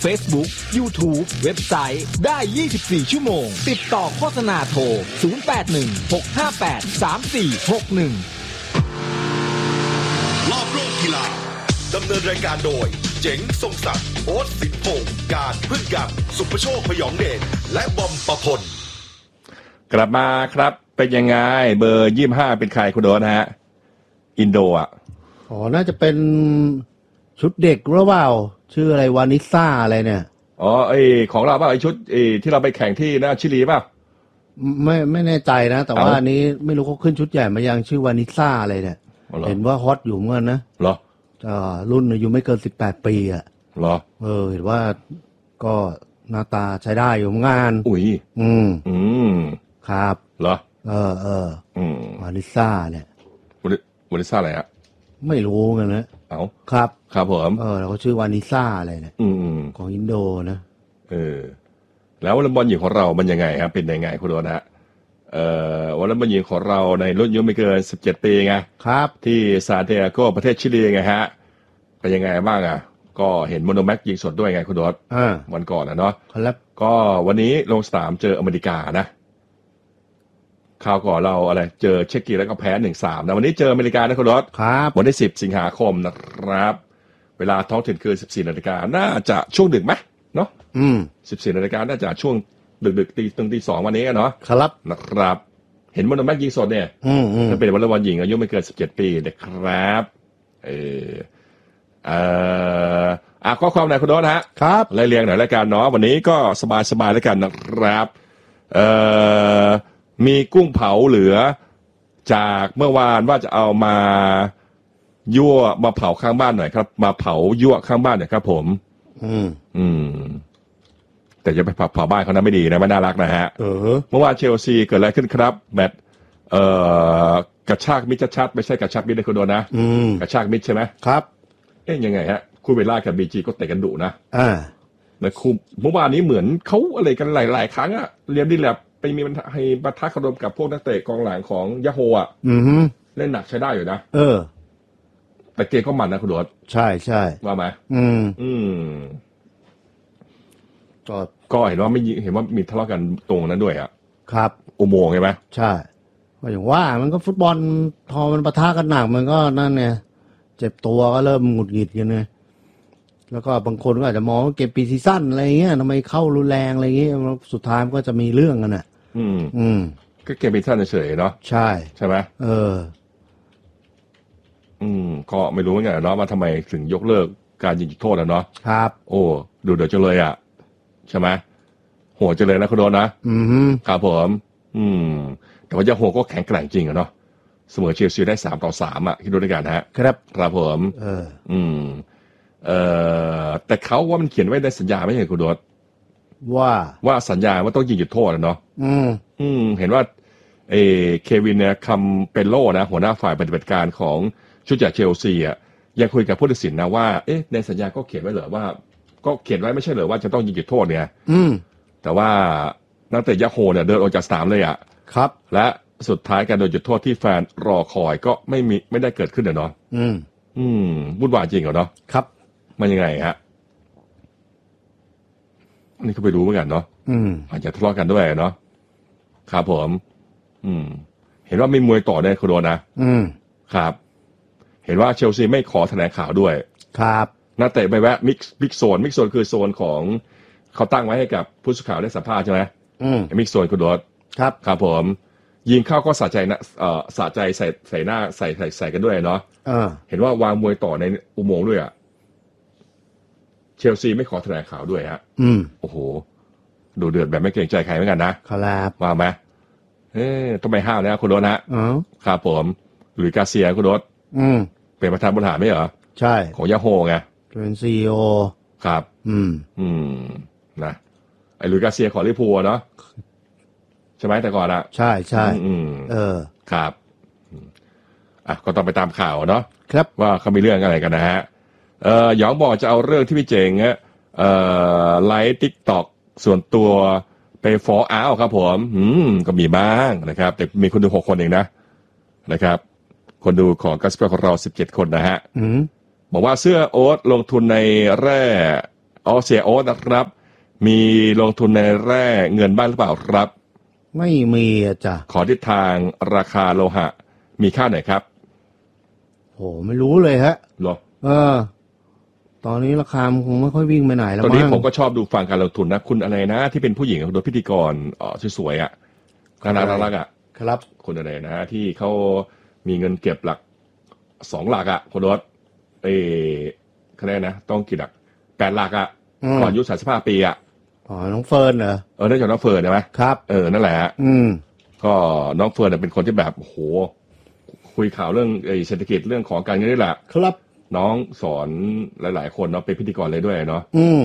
Facebook YouTube เว็บไซต์ได้24ชั่วโมงติดต่อโฆษณาโทร0816583461 รอบโลกกีฬาดำเนินรายการโดยเจ๋งทรงศักดิ์โอ๊ตสินพงษ์การพึ่งกันสุภโชคพยองเดชและบอมประพลกลับมาครับเป็นยังไงเบอร์25เป็นใครคุณโดนฮะอินโดอ่ะน่าจะเป็นชุดเด็กหรือเปล่าชื่ออะไรวานิซ่าอะไรเนี่ยไอของเราป่ะไอชุดที่เราไปแข่งที่นะชิลีป่ะไม่แน่ใจนะแต่ว่าอันนี้ไม่รู้เขาขึ้นชุดใหญ่มายังชื่อวานิซ่าอะไรเนี่ยเห็นว่าฮอตอยู่เหมือนกันนะเหรอรุ่นอายุไม่เกิน18ปีอ่ะเหรอเห็นว่าก็หน้าตาใช้ได้อยู่งานอุ้ยครับเหรอวานิซ่าเนี่ยวานิซ่าอะไรฮะไม่รู้กันนะครับผมเราก็ชื่อวานิซ่าอะไรเนี่ยของอินโดนะแล้ววอลเลย์บอลหญิงของเรามันยังไงครับเป็นยังไงคุณโดนฮะวอลเลย์บอลหญิงของเราในรุ่นอายุไม่เกิน17ปีไงครับที่ซานติอาโกประเทศชิลีไงฮะเป็นยังไงบ้างอ่ะก็เห็นโมโนแม็กยิงสดด้วยไงคุณโดนวันก่อนนะเนาะครับก็วันนี้ลงสนามเจออเมริกานะคราวก่อนเราอะไรเจอเช็กกี้แล้วก็แพ้ 1-3 นะวันนี้เจออเมริกานะคุณรถครับวันที่10สิงหาคมนะครับเวลาท้องถิ่นคือ 14:00 นน่าจะช่วงดึกไหมเนาะ14:00 นน่าจะช่วงดึกตี 2วันนี้เนาะครับนะครับเห็นโมโนแม็กยิงสดเนี่ยถ้าเป็นวอลเลย์บอลหญิงอายุไม่เกิน17ปีนะครับข้อความไหนคุณโดนฮะครับไล่เรียงหน่อยรายการเนาะวันนี้ก็สบายๆแล้วกันนะครับมีกุ้งเผาเหลือจากเมื่อวานว่าจะเอามายั่วมาเผาข้างบ้านหน่อยครับมาเผายั่วข้างบ้านหน่อยครับผมแต่จะไปเผาบ้านเขานะไม่ดีนะไม่น่ารักนะฮะเมื่อวานเชลซีเกิดอะไรขึ้นครับแมตช์กระชากมิดชัดไม่ใช่กระชากมิดนะคุณโดนนะกระชากมิดใช่ไหมครับยังไงฮะคู่เวลากับบีจีก็เตะกันดุนะนะคู่เมื่อวานนี้เหมือนเขาอะไรกันหลายครั้งอะเรียนดีแลบไปมีให้ปะทะคารมกับพวกนักเตะกองหลังของยาโฮอ่ะเล่นหนักใช้ได้อยู่นะแต่เกมก็มันนะคุณโดดใช่ว่าไหมก็เห็นว่าไม่เห็นว่ามีทะเลาะกันตรงนั้นด้วยอ่ะครับอุโมงค์ใช่ไหมใช่ก็อย่างว่ามันก็ฟุตบอลพอมันปะทะกันหนักมันก็นั่นไงเจ็บตัวก็เริ่มหงุดหงิดกันไงแล้วก็บางคนก็อาจจะมองว่าเกมปีซีซั่นอะไรเงี้ยทำไมเข้ารุนแรงอะไรเงี้ยสุดท้ายมันก็จะมีเรื่องกันอ่ะก็เกมปีซีซั่นเฉยๆเนาะใช่ไหมก็ไม่รู้เหมือนกันเนาะว่าทำไมถึงยกเลิกการยิงจุดโทษนะเนาะครับโอ้ดูเดือดจังเลยอ่ะใช่ไหมโหดจังเลยนะคุณโดนนะครับผมแต่ว่ายาโฮก็แข็งแกร่งจริงอะเนาะเสมอเชลซีได้3-3อ่ะคิดดูด้วยกันฮะครับผมแต่เขาว่ามันเขียนไว้ในสัญญาไม่ใช่คุณโดดว่าสัญญาว่าต้องยิงจุดโทษนะเนาะเห็นว่าเควินเนี่ยคัมเปโลนะหัวหน้าฝ่ายปฏิบัติการของชุดใหญ่เชลซีอ่ะยังคุยกับผู้ตัดสินนะว่าในสัญญาก็เขียนไว้เหรอว่าก็เขียนไว้ไม่ใช่เหรอว่าจะต้องยิงจุดโทษเนี่ยแต่ว่านักเตะยาโฮเนี่ยเดินออกจากสนามเลยอ่ะครับและสุดท้ายการโดนจุดโทษที่แฟนรอคอยก็ไม่ได้เกิดขึ้นเนาะวุ่นวายจริงเหรอเนาะครับมันยังไงฮะนี่ก็ไปดูเหมือนกันเนาะอาจจะทะเลาะกันด้วยเนาะครับผมเห็นว่าไม่มวยต่อได้คุณโดนะครับเห็นว่าเชลซีไม่ขอแถลงข่าวด้วยครับนักเตะไปแวะมิกโซนคือโซนของเขาตั้งไว้ให้กับผู้สื่อข่าวได้สัมภาษณ์ใช่ไหมมิกโซนคุณโดครับผมยิงเข้าก็สะใจนะสะใจใส่หน้าใส่กันด้วยเนาะเห็นว่าวางมวยต่อในอุโมงค์ด้วยอ่ะเชลซีไม่ขอแถลงข่าวด้วยฮะโอ้โหดูเดือดแบบไม่เกรงใจใครเหมือนกันนะครับว่าไหมทำไมห้าวนะคุณโดครับผมหลุยส์กาเซียคุณโดเป็นประธานบริหารไม่เหรอใช่ของยาโฮไงเป็นCEO ครับนะไอ้หลุยส์กาเซียของลิเวอร์พูลเนาะใช่ไหมแต่ก่อนอะใช่ครับก็ต้องไปตามข่าวเนาะครับว่าเขามีเรื่องอะไรกันนะฮะหยองบอกจะเอาเรื่องที่พี่เจ๋งไลฟ์ TikTok ส่วนตัวไปฟ้องเอาครับผมก็มีบ้างนะครับแต่มีคนดู6คนเองนะครับคนดูของกัสเปอร์ของเรา17คนนะฮะบอกว่าเสื้อโอ๊ตลงทุนในแร่เสียโอ๊ตนะครับมีลงทุนในแร่เงินบ้างหรือเปล่าครับไม่มีจ้ะขอทิศทางราคาโลหะมีค่าไหนครับโหไม่รู้เลยฮะหรอตอนนี้ราคาคงไม่ค่อยวิ่งไปไหนแล้วตอนนี้ผมก็ชอบดูฟังการลงทุนนะคุณอะไรนะที่เป็นผู้หญิงโดยพิธีกรสวยๆอ่ะน่ารักอ่ะครับคนอะไรนะที่เขามีเงินเก็บหลัก2 หลักอ่ะคนรถคะแนนนะต้องกี่หลัก8 หลักอ่ะก่อนอายุ35 ปีอ่ะน้องเฟิร์นเหรอนั่นจากน้องเฟิร์นใช่ไหมครับนั่นแหละก็น้องเฟิร์นเป็นคนที่แบบโหคุยข่าวเรื่องเศรษฐกิจเรื่องของการเงินนี่แหละครับน้องสอนหลายๆคนเนาะเป็นพิธีกรเลยด้วยเนาะ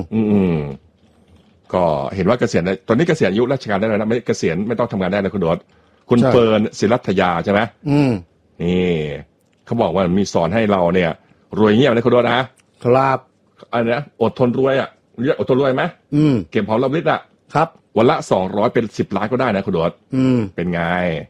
ก็เห็นว่าเกษียณตอนนี้เกษียณอายุราชการได้แล้วนะไม่เกษียณไม่ต้องทำงานได้นะคุณโดดคุณเฟิร์นศิรัทยาใช่ไหมนี่เขาบอกว่ามีสอนให้เราเนี่ยรวยเงียบนะคุณโดดนะครับอันนี้อดทนรวยอ่ะเรียกอดทนรวยไหมเก็บหอมรอมริบอ่ะครับวันละ200เป็น10 ล้านก็ได้นะคุณโดดเป็นไง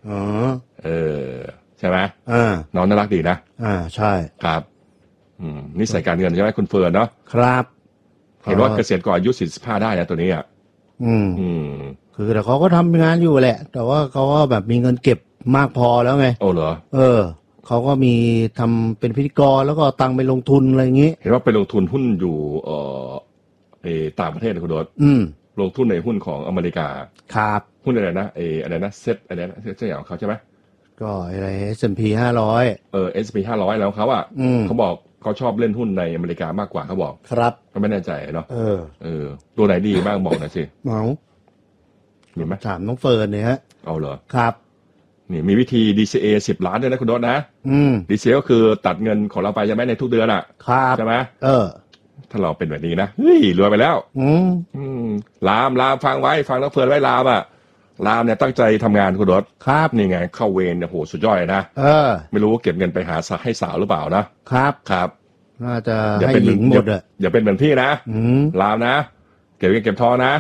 ใช่ไหมน้องน่ารักดีนะใช่ครับนิสัยการเงินใช่ไหมคุณเฟิร์นเนาะครับเห็นว่าเกษียณก่อนอายุ45ได้นะตัวนี้อ่ะคือแต่เขาก็ทำงานอยู่แหละแต่ว่าเขาก็แบบมีเงินเก็บมากพอแล้วไงโอ้เหรอเขาก็มีทำเป็นพิธีกรแล้วก็ตังไปลงทุนอะไรอย่างงี้เห็นว่าไปลงทุนหุ้นอยู่ต่างประเทศนะคุณโดดลงทุนในหุ้นของอเมริกาครับหุ้นอะไรนะอะไรนะเซ็ตอะไรนะเซ็ตอย่างของเขาใช่ไหมก็อะไร S&P 500 S&P 500แล้วเขาอ่ะเขาบอกเขาชอบเล่นหุ้นในอเมริกามากกว่าเขาบอกครับก็ไม่แน่ใจเนาะตัวไหนดีบ้างบอกหน่อยสิมีไหมถามน้องเฟิร์นเนี่ยฮะเอาเหรอครับนี่มีวิธี DCA 10 ล้านด้วยนะคุณโดดนะ DCA ก็คือตัดเงินของเราไปใช่ไหมในทุกเดือนอ่ะใช่ไหมถ้าเราเป็นแบบนี้นะเฮ้ยรวยไปแล้วลามฟังไว้ฟังน้องเฟิร์นไว้ลามเนี่ยตั้งใจทำงานคุณโดดครับนี่ไงเข้าเวรโอ้โหสุดยอดนะไม่รู้ว่าเก็บเงินไปหาให้สาวหรือเปล่านะครับน่าจะให้หญิงหมดอ่ะอย่าเป็นเหมือนพี่นะลามนะเก็บเงินเก็บทองนะ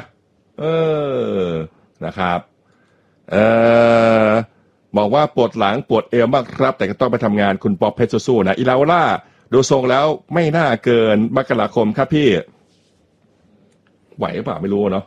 นะครับบอกว่าปวดหลังปวดเอวมากครับแต่ก็ต้องไปทำงานคุณป๊อปเพชรสู้ๆนะอีลาวล่าดูทรงแล้วไม่น่าเกินมกราคมครับพี่ไหวหรือเปล่าไม่รู้เนาะ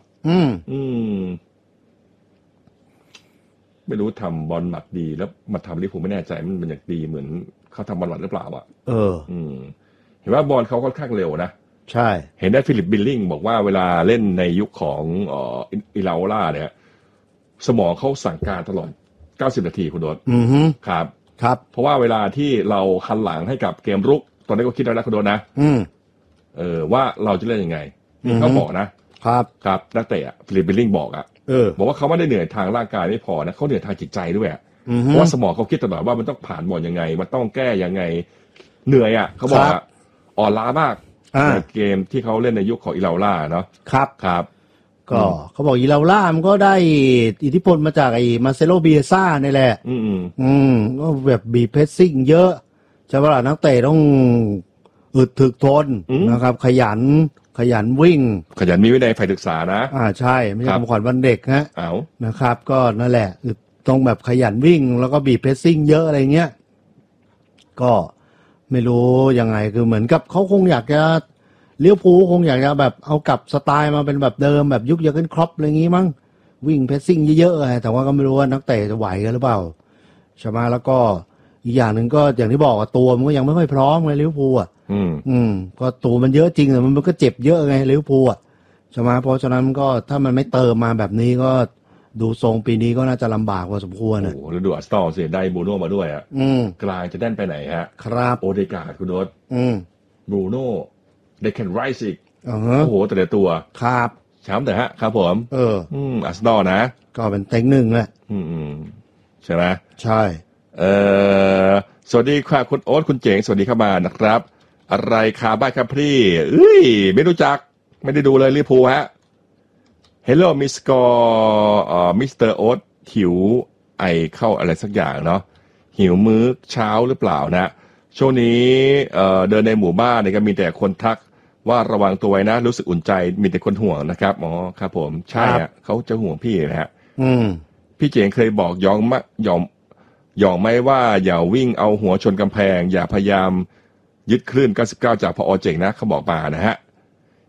ไม่รู้ทำบอลหมัดดีแล้วมาทำลิผมไม่แน่ใจมันอยากดีเหมือนเขาทำบอลหมัดหรือเปล่าอ่ะเห็นว่าบอลเขาค่อนข้างเร็วนะใช่เห็นได้ฟิลิปบิลลิงบอกว่าเวลาเล่นในยุคของอีลาวล่าเนี่ยสมองเขาสั่งการตลอด90 นาทีคุณโดดครับเพราะว่าเวลาที่เราหันหลังให้กับเกมรุกตอนนี้ก็คิดแล้วนะคุณโดดนะว่าเราจะเล่นยังไงเขาบอกนะครับนักเตะฟิลิปบิลลิงบอกบอกว่าเขาไม่ได้เหนื่อยทางร่างกายไม่พอนะเขาเหนื่อยทางจิตใจด้วยเพราะว่าสมองเขาคิดตลอดว่ามันต้องผ่านบอลยังไงมันต้องแก้ยังไงเหนื่อยเขาบอกว่าอ่อนล้ามากในเกมที่เขาเล่นในยุคของอีลาวล่าเนาะครับก็เขาบอกอีลาวล่ามันก็ได้อิทธิพลมาจากไอ้มาเซโลเบียซ่านี่แหละก็แบบบีเพสซิ่งเยอะใช่ป่ะล่ะนักเตะต้องอึดถึกทนนะครับขยันวิ่งขยันมีวินัยใฝ่ศึกษานะใช่ไม่ใช่ของขวัญวันเด็กฮะนะครับก็นั่นแหละต้องแบบขยันวิ่งแล้วก็บีเพสซิ่งเยอะอะไรเงี้ยก็ไม่รู้ยังไงคือเหมือนกับเขาคงอยากจะเลี้ยวภูคงอยากจะแบบเอากลับสไตล์มาเป็นแบบเดิมแบบยุคเยอร์เกนคล็อปอะไรอย่างงี้มั้งวิ่งเพสซิ่งเยอะๆแต่ว่าก็ไม่รู้ว่านักเตะจะไหวกันหรือเปล่าใช่ไหมแล้วก็อีกอย่างหนึ่งก็อย่างที่บอกว่าตัวมันก็ยังไม่ค่อยพร้อมเลยลิเวอร์พูลก็ตัวมันเยอะจริงแต่มันก็เจ็บเยอะไงลิเวอร์พูลใช่ไหมเพราะฉะนั้นก็ถ้ามันไม่เติมมาแบบนี้ก็ดูทรงปีนี้ก็น่าจะลำบากพอสมควรโอ้แล้วดูอัสตอร์เสียได้บูโน่มาด้วยกลางจะแน่นไปไหนฮะครับโอเดการ์ดคุณโดสบูโน่they can rise อีกโอ้โหแต่ละตัวครับช้ำแต่ฮะครับผมอัสตอร์นะก็เป็นเต็งหนึ่งแหละใช่ไหมใช่สวัสดีค่ะคุณโอ๊ตคุณเจ๋งสวัสดีเข้ามานะครับอะไรคาบ้านครับพี่ไม่รู้จักไม่ได้ดูเลยลิเวอร์พูลฮะ Hello Miss Score Mr. โอ๊ตหิวไอเข้าอะไรสักอย่างเนาะหิวมื้อเช้าหรือเปล่านะช่วงนี้เดินในหมู่บ้านเนี่ยก็มีแต่คนทักว่าระวังตัวไว้นะรู้สึกอุ่นใจมีแต่คนห่วงนะครับครับผมใช่ฮะเขาจะห่วงพี่นะฮะพี่เจ๋งเคยบอกยองไหมว่าอย่าวิ่งเอาหัวชนกำแพงอย่าพยายามยึดคลื่น99จากพอเจ๋งนะเขาบอกมานะฮะ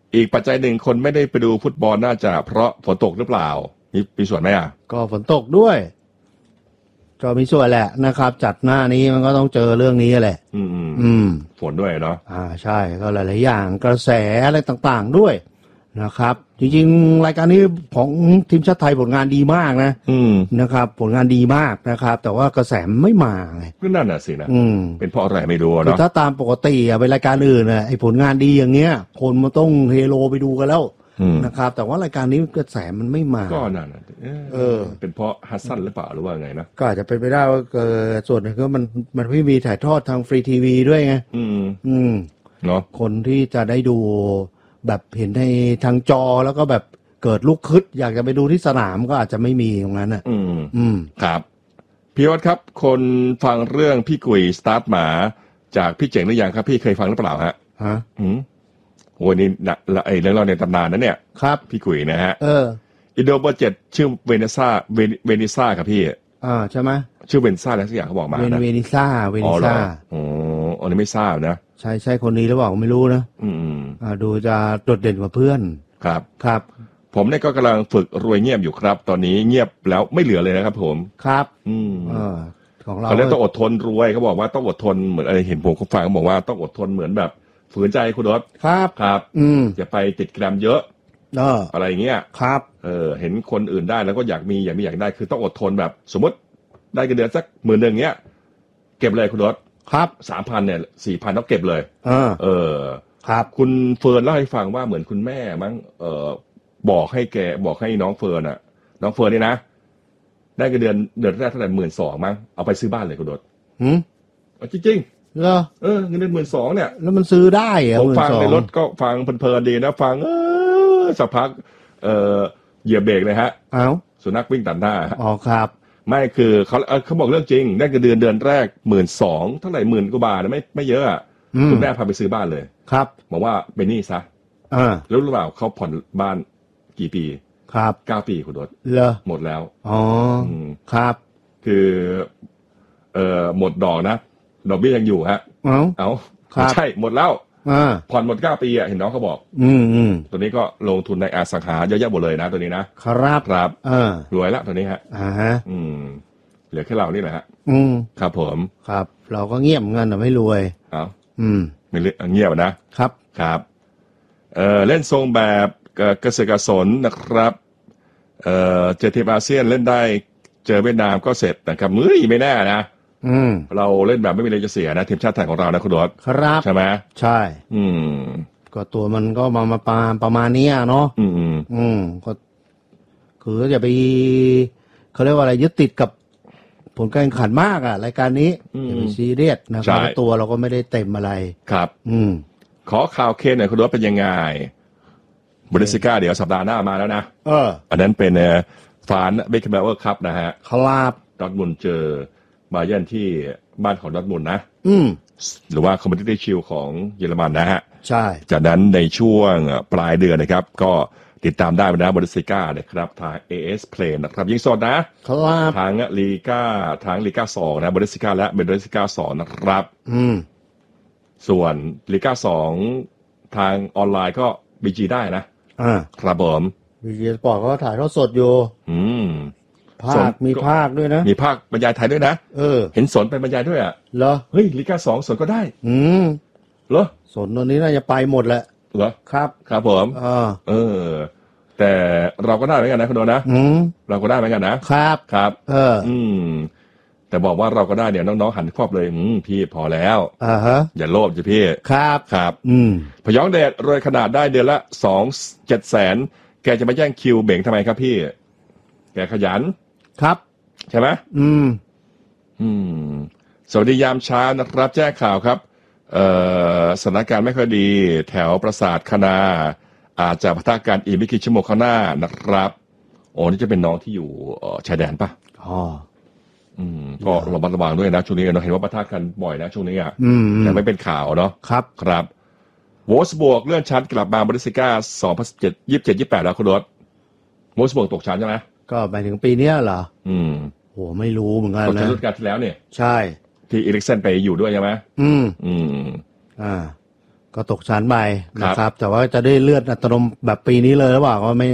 อีกปัจจัยหนึ่งคนไม่ได้ไปดูฟุตบอลน่าจะเพราะฝนตกหรือเปล่ามีส่วนไหมอ่ะก็ฝนตกด้วยก็มีส่วนแหละนะครับจัดหน้านี้มันก็ต้องเจอเรื่องนี้แหละฝนด้วยเนาะใช่ก็หลายๆอย่างกระแสอะไรต่างๆด้วยนะครับจริงๆรายการนี้ของทีมชาติไทยผลงานดีมากนะนะครับผลงานดีมากนะครับแต่ว่ากระแสไม่มาไงก็นั่นน่ะสินะเป็นเพราะอะไรไม่รู้เนาะถ้าตามปกติเป็นรายการอื่นไอ้ผลงานดีอย่างเงี้ยคนมันต้องเฮโลไปดูกันแล้วนะครับแต่ว่ารายการนี้กระแสมันไม่มาก็นั่นน่ะเป็นเพราะฮัสซันหรือเปล่าหรือว่าไงนะก็อาจจะเป็นไปได้ว่าส่วนหนึ่งก็มันไม่มีถ่ายทอดทางฟรีทีวีด้วยไงเนาะคนที่จะได้ดูแบบเห็นในทางจอแล้วก็แบบเกิดลุกคึดอยากจะไปดูที่สนามก็อาจจะไม่มีตรงนั้นครับพี่วัดครับคนฟังเรื่องพี่กุยสตาร์ทหมาจากพี่เจ๋งหรือยังครับพี่เคยฟังหรือเปล่าฮะโอ้ยนี่ไอ้เรื่องเราในตำนานนะเนี่ยครับพี่กุยนะฮะอินโดเบอร์7ชื่อเวนิซ่าครับพี่ใช่ไหมชื่อเวนิซ่าอะไรสักอย่างเขาบอกมานะเวนิซ่าอันนี้ไม่ทราบนะใช่คนนี้หรือเปล่าไม่รู้นะดูจะโดดเด่นกว่าเพื่อนครับผมเนี่ยก็กำลังฝึกรวยเงียบอยู่ครับตอนนี้เงียบแล้วไม่เหลือเลยนะครับผมครับของเราเขาต้องอดทนรวยเขาบอกว่าต้องอดทนเหมือนอะไรเห็นผมเขาฟังเขาบอกว่าต้องอดทนเหมือนแบบฝืนใจคุณรถครับอย่าไปติดแกรมเยอะอะไรอย่างเงี้ยครับเห็นคนอื่นได้แล้วก็อยากมีอยากได้คือต้องอดทนแบบสมมติได้เงินเดือนสัก10,000เงี้ยเก็บเลยคุณรถครับ 3,000 เนี่ย 4,000ต้องเก็บเลยครับคุณเฟิร์นเล่าให้ฟังว่าเหมือนคุณแม่มั้งบอกให้น้องเฟิร์นอ่ะน้องเฟิร์นนี่นะได้เงินเดือนแรกเท่าไหร่12,000มั้งเอาไปซื้อบ้านเลยคุณรถจริงเหรอเงินเดือน12,000เนี่ยแล้วมันซื้อได้เหรอผมฟังในรถก็ฟังเพลินๆดีนะฟังสักพักเหยียบเบรกเลยฮะสุนัขวิ่งตัดหน้าครับไม่คือเขาบอกเรื่องจริงได้เงินเดือนแรก12,000เท่าไหร่10,000 กว่าบาทไม่เยอะคุณแม่พาไปซื้อบ้านเลยครับบอกว่าเป็นหนี้ซะแล้วรู้เปล่าเขาผ่อนบ้านกี่ปีครับ 9 ปีคุณรถหมดแล้วครับคือหมดดอกนะดอกเบี้ยยังอยู่ฮะใช่หมดแล้วผ่อนหมด9 ปีเห็นน้องเขาบอกตัวนี้ก็ลงทุนในอสังหาเยอะแยะหมดเลยนะตัวนี้นะครับรวยละตัวนี้ฮะเหลือแค่เรานี่แหละฮะครับผมครับเราก็เงียบเงินแต่ไม่รวยไม่เงียบนะครับเล่นทรงแบบเกษตรกสนนะครับเจอทีมอาเซียนเล่นได้เจอเวียดนามก็เสร็จนะครับไม่แน่นะเราเล่นแบบไม่มีอะไรจะเสียนะทีมชาติไทยของเรานะคุณดอทครับใช่ไหมใช่ก็ตัวมันก็มาประมาณนี้เนาะก็คืออย่าไปเขาเรียกว่าอะไรยึดติดกับผลการแข่งขันมากรายการนี้อย่าไปซีเรียสนะครับตัวเราก็ไม่ได้เต็มอะไรครับขอข่าวเคนหน่อยคุณดอทเป็นยังไงบุนเดสลิก้าเดี๋ยวสัปดาห์หน้ามาแล้วนะอันนั้นเป็นฟานเบคแบเวอร์คัพนะฮะครับดอร์ทมุนด์เจอบาเยิร์นที่บ้านของดอร์ทมุนด์นะหรือว่าคอมมิชชั่นชิลของเยอรมันนะฮะใช่จากนั้นในช่วงปลายเดือนนะครับก็ติดตามได้นะบุนเดสลิก้านะครับทาง AS Play นะครับยิงสดนะครับทางลีก้า2นะบุนเดสลิก้าและบุนเดสลิก้า2นะครับส่วนลีก้า2ทางออนไลน์ก็BG ได้นะครับผม BG Sport ก็ถ่ายทอดสดอยู่ภาคมีภาคด้วยนะมีภาคบรรยายไทยด้วยนะเห็นสนไปบรรยายด้วยเหรอเฮ้ยลีก้า2สนก็ได้เหรอสนตอนนี้น่าจะไปหมดแหละเหรอครับผมแต่เราก็ได้เหมือนกันนะคุณโดนะเราก็ได้เหมือนกันนะครับแต่บอกว่าเราก็ได้เดี๋ยวน้องๆหันครอบเลยพี่พอแล้วอย่าโลภจ้ะพี่ครับพยองเดชรวยขนาดได้เดือนละ700,000แกจะมาแย่งคิวเบ่งทำไมครับพี่แกขยันครับใช่ไหมสวัสดียามเช้านะครับแจ้งข่าวครับสถานการณ์ไม่ค่อยดีแถวปราสาทคณาอาจจะปะทะกันอีกไม่กี่ชั่วโมงข้างหน้านะครับโอ้นี่จะเป็นน้องที่อยู่ชายแดนป่ะก็ระมัดระวังด้วยนะช่วงนี้เราเห็นว่าปะทะกันบ่อยนะช่วงนี้แต่ไม่เป็นข่าวเนาะครับโวลฟสบวกเลื่อนชั้นกลับมาบุนเดสลิก้า2027-28แล้วคุณรถโวลฟสบวกตกชั้นใช่ไหมก็หมายถึงปีนี้เหรอโหไม่รู้เหมือนกันนะตกชั้นฤดูกาลที่แล้วเนี่ยใช่ที่อีริกเซนไปอยู่ด้วยใช่ไหมก็ตกชั้นไปนะครับแต่ว่าจะได้เลื่อนอัตโนมัติแบบปีนี้เลยหรือเปล่าก็ไม่